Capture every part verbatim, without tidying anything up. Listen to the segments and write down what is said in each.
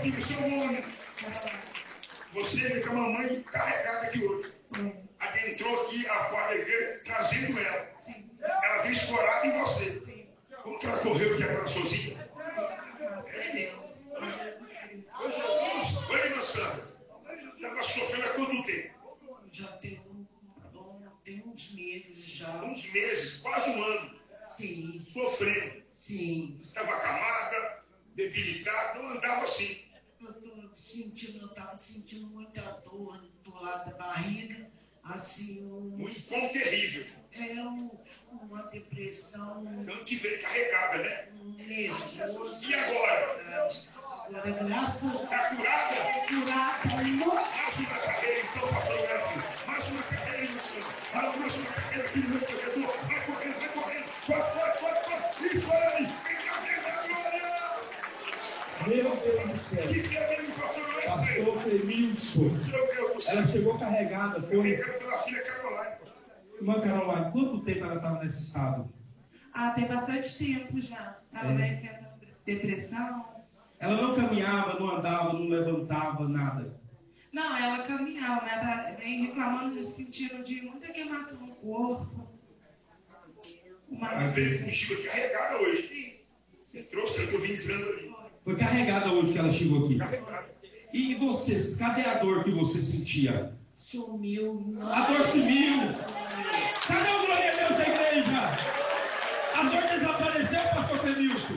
aqui no seu nome. Você veio com a mamãe carregada aqui hoje. Adentrou aqui a porta da igreja, trazendo ela. Ela veio escorada em você. Como que ela correu aqui agora sozinha? É. Ô Jesus, oi, irmã Sandra. Estava sofrendo há quanto tempo? Já tem, um, tem uns meses já. Uns meses, quase um ano. Sim. Sofrendo. Sim. Estava acamada, debilitada, não andava assim. Eu estou sentindo, eu estava sentindo muita dor do lado da barriga, assim, um... Muito bom, terrível. É um, uma depressão... Tanto que veio carregada, né? Um nervoso. E agora? Agora, graças a... Está curada? Curada, não. Mais uma cadeira, então, pastor Leandro. Mais uma cadeira, irmão Senhor. Mais uma cadeira aqui no meu corredor. Vai correndo, vai correndo. Corre, corre, corre, corre. Isso aí. Vem cá, vem cá, glória. Meu Deus do céu. Que tremendo, pastor Leandro. Pastor Clemilson. Ela chegou carregada, foi. Carregada pela filha Caroline. Irmã Caroline, quanto tempo ela estava nesse estado? Ah, tem bastante tempo já. Ela É. vem tendo depressão. Ela não caminhava, não andava, não levantava, nada. Não, ela caminhava, mas ela vem reclamando no sentido de muita queimação no corpo. Uma... Ela veio contigo aqui carregada hoje. Você trouxe, que eu vim entrando ali. Foi carregada hoje que ela chegou aqui. Carregada. E vocês, cadê a dor que você sentia? Sumiu. Não. A dor sumiu. Cadê o glória a Deus da igreja? A dor desapareceu, pastor Clemilson?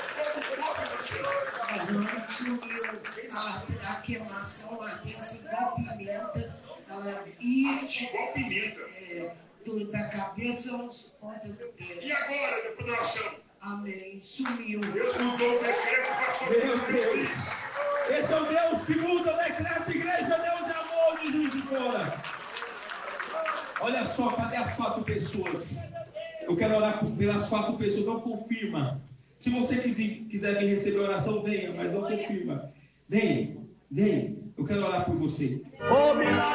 Não, sumiu. A, a queimação, a ardência igual pimenta. Ela ia... Igual pimenta. É, do, da cabeça aos pontas do pé. E agora, depois da oração? Amém. Sumiu. Deus mudou o decreto para a Meu Deus. Esse é o Deus que muda o decreto, igreja, Deus de amor, de juiz de fora. Olha só, cadê as quatro pessoas? Eu quero orar pelas quatro pessoas, não confirma. Se você quiser, quiser vir receber oração, venha, mas não confirma. Vem, vem, eu quero orar por você.